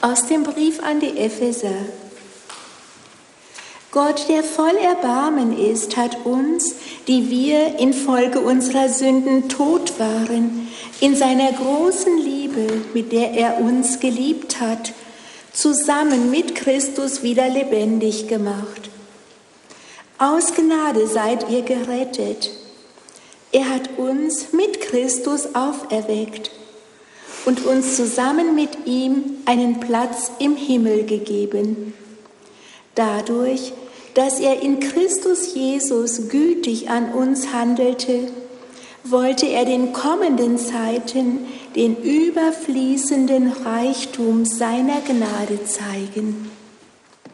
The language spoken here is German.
Aus dem Brief an die Epheser. Gott, der voll Erbarmen ist, hat uns, die wir infolge unserer Sünden tot waren, in seiner großen Liebe, mit der er uns geliebt hat, zusammen mit Christus wieder lebendig gemacht. Aus Gnade seid ihr gerettet. Er hat uns mit Christus auferweckt und uns zusammen mit ihm einen Platz im Himmel gegeben. Dadurch, dass er in Christus Jesus gütig an uns handelte, wollte er den kommenden Zeiten den überfließenden Reichtum seiner Gnade zeigen.